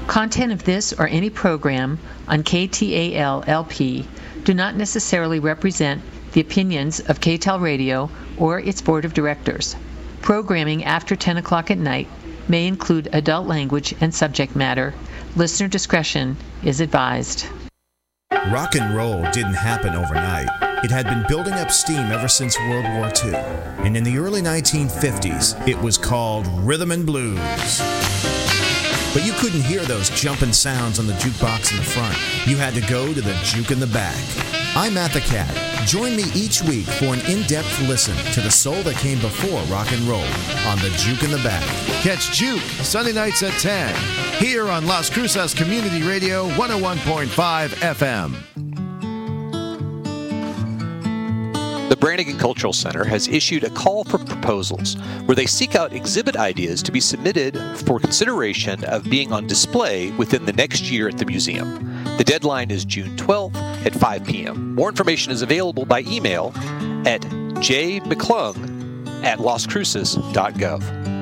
Content of this or any program on KTAL-LP do not necessarily represent the opinions of KTAL Radio or its board of directors. Programming after 10 o'clock at night may include adult language and subject matter. Listener discretion is advised. Rock and roll didn't happen overnight. It had been building up steam ever since World War II. And in the early 1950s, it was called rhythm and blues. But you couldn't hear those jumping sounds on the jukebox in the front. You had to go to the juke in the back. I'm Matt the Cat. Join me each week for an in-depth listen to the soul that came before rock and roll on the Juke in the Back. Catch Juke Sunday nights at 10 here on Las Cruces Community Radio 101.5 FM. The Brannigan Cultural Center has issued a call for proposals where they seek out exhibit ideas to be submitted for consideration of being on display within the next year at the museum. The deadline is June 12th at 5 p.m. More information is available by email at jmcclung@lascruces.gov.